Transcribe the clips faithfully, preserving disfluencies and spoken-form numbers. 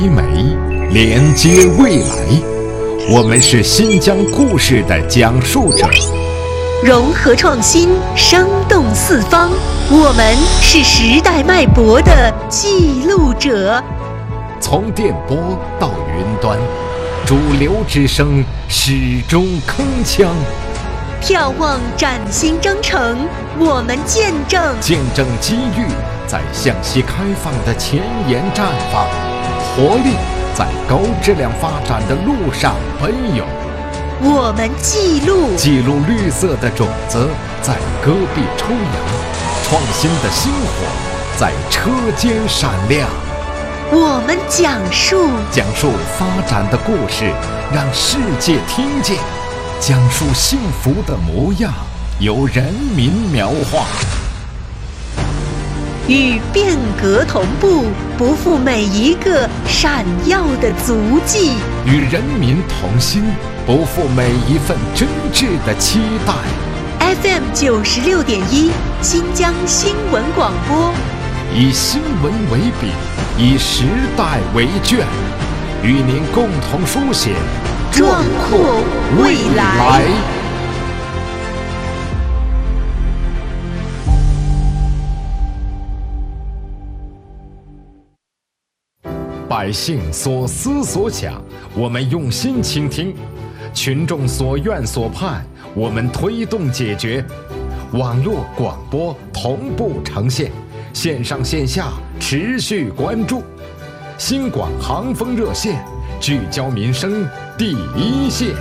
美连接未来，我们是新疆故事的讲述者， 融合创新，生动四方，我们是时代脉搏的记录者。 从电波到云端，主流之声始终铿锵。 眺望崭新征程，我们见证见证机遇在向西开放的前沿绽放，活力在高质量发展的路上奔涌。 我们记录记录绿色的种子在戈壁抽芽，创新的星火在车间闪亮。 我们讲述讲述发展的故事，让世界听见。讲述幸福的模样，由人民描画。 与变革同步，不负每一个闪耀的足迹。 与人民同心，不负每一份真挚的期待。 F M 九十六点一，新疆新闻广播。 以新闻为笔，以时代为卷，与您共同书写壮阔未来。 百姓所思所想，我们用心倾听；群众所愿所盼，我们推动解决。网络广播同步呈现，线上线下持续关注。新广航风热线，聚焦民生第一线。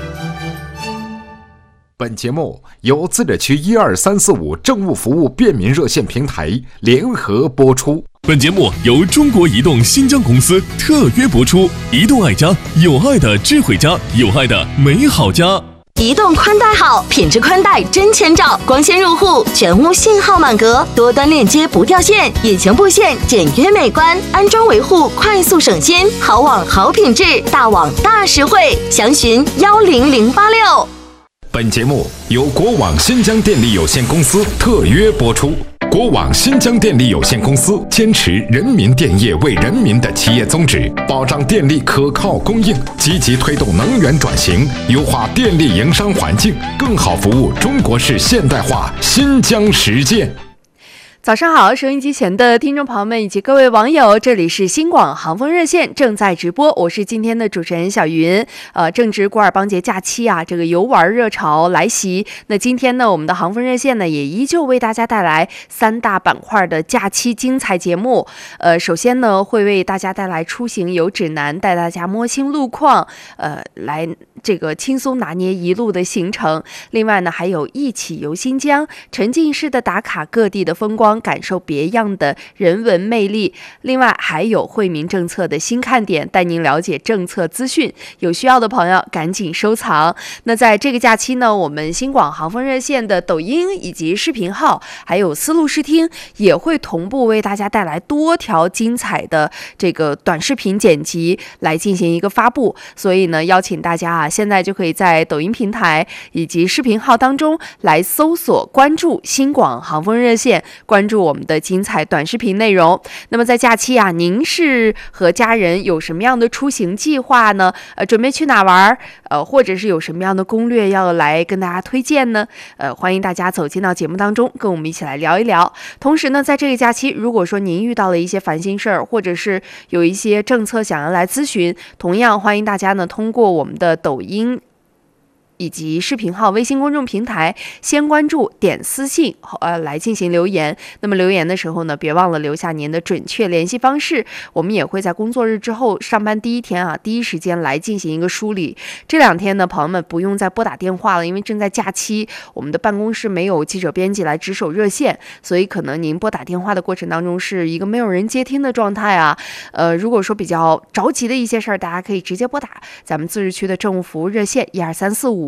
本节目由自治区一二三四五政务服务便民热线平台联合播出。 本节目由中国移动新疆公司特约播出。移动爱家，有爱的智慧家，有爱的美好家。 移动宽带好，品质宽带真千兆，光纤入户，全屋信号满格，多端链接不掉线，隐形布线简约美观，安装维护快速省心，好网好品质，大网大实惠，详询幺零零八六。 本节目由国网新疆电力有限公司特约播出。国网新疆电力有限公司坚持人民电业为人民的企业宗旨，保障电力可靠供应，积极推动能源转型，优化电力营商环境，更好服务中国式现代化新疆实践。 早上好，收音机前的听众朋友们以及各位网友，这里是新广航风热线正在直播，我是今天的主持人小云。呃，正值古尔邦节假期啊，这个游玩热潮来袭。那今天呢，我们的航风热线呢也依旧为大家带来三大板块的假期精彩节目。呃，首先呢会为大家带来出行游指南，带大家摸清路况，呃，来这个轻松拿捏一路的行程。另外呢，还有一起游新疆，沉浸式的打卡各地的风光，感受别样的人文魅力。另外还有惠民政策的新看点，带您了解政策资讯，有需要的朋友赶紧收藏。那在这个假期呢，我们新广航风热线的抖音以及视频号还有思路视听也会同步为大家带来多条精彩的这个短视频剪辑来进行一个发布。所以呢，邀请大家啊，现在就可以在抖音平台以及视频号当中来搜索关注新广航风热线，关注我们的精彩短视频内容。那么在假期啊，您是和家人有什么样的出行计划呢？呃，准备去哪玩？呃，或者是有什么样的攻略要来跟大家推荐呢？呃，欢迎大家走进到节目当中，跟我们一起来聊一聊。同时呢，在这个假期，如果说您遇到了一些烦心事儿，或者是有一些政策想要来咨询，同样欢迎大家呢通过我们的抖音以及视频号、微信公众平台，先关注、点私信，呃，来进行留言。那么留言的时候呢，别忘了留下您的准确联系方式。我们也会在工作日之后上班第一天啊，第一时间来进行一个梳理。这两天呢，朋友们不用再拨打电话了，因为正在假期，我们的办公室没有记者编辑来值守热线，所以可能您拨打电话的过程当中是一个没有人接听的状态啊。呃，如果说比较着急的一些事儿，大家可以直接拨打咱们自治区的政务服务热线一二三四五。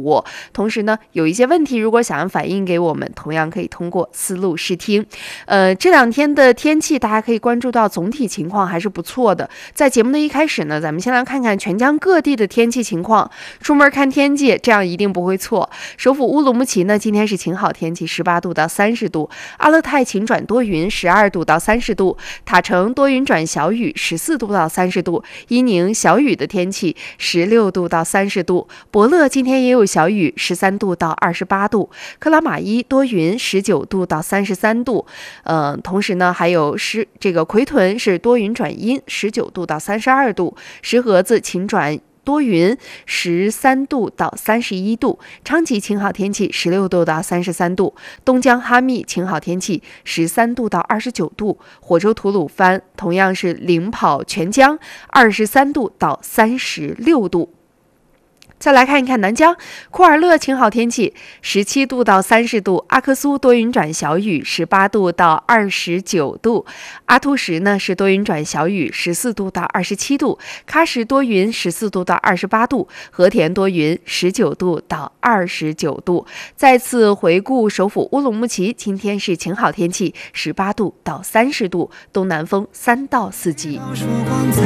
多。同时呢，有一些问题如果想要反映给我们，同样可以通过思路试听。呃，这两天的天气大家可以关注到总体情况还是不错的。在节目的一开始呢，咱们先来看看全疆各地的天气情况。出门看天气，这样一定不会错。首府乌鲁木齐呢，今天是晴好天气，十八度到三十度；阿勒泰晴转多云，十二度到三十度；塔城多云转小雨，十四度到三十度；伊宁小雨的天气，十六度到三十度；博乐今天也有小雨，十三度到二十八度；克拉玛依多云，十九度到三十三度。呃，同时呢，还有是这个奎屯是多云转阴，十九度到三十二度；石河子晴转多云，十三度到三十一度；昌吉晴好天气，十六度到三十三度；东江哈密晴好天气，十三度到二十九度；火州吐鲁番同样是领跑全疆，二十三度到三十六度。再来看一看南疆，库尔勒晴好天气，十七度到三十度；阿克苏多云转小雨，十八度到二十九度；阿图什呢是多云转小雨，十四度到二十七度；喀什多云，十四度到二十八度；和田多云，十九度到二十九度。再次回顾首府乌鲁木齐，今天是晴好天气，十八度到三十度，东南风三到四级。